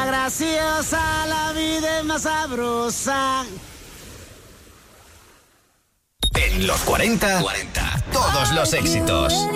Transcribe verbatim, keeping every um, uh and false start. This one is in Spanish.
vida graciosa, la vida es más sabrosa. En los cuarenta, cuarenta, todos los éxitos.